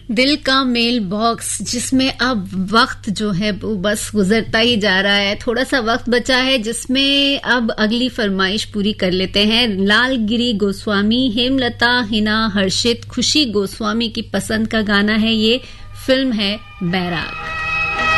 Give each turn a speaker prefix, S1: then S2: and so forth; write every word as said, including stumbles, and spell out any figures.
S1: दिल का mail box, जिसमें अब वक्त जो है वो बस गुजरता ही जा रहा है। थोड़ा सा वक्त बचा है जिसमें अब अगली फरमाइश पूरी कर लेते हैं। लालगिरी गोस्वामी, हेमलता, हिना, हर्षित, खुशी गोस्वामी की पसंद का गाना है ये। फिल्म है बैराग।